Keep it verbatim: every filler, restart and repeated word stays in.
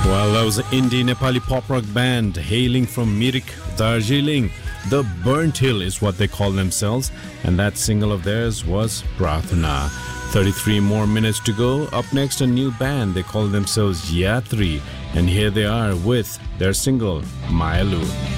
Well, that was an indie Nepali pop rock band hailing from Mirik, Darjeeling. The Burnt Hill is what they call themselves, and that single of theirs was Prarthana. thirty-three more minutes to go. Up next, a new band. They call themselves Yatri, and here they are with their single, Mayalu.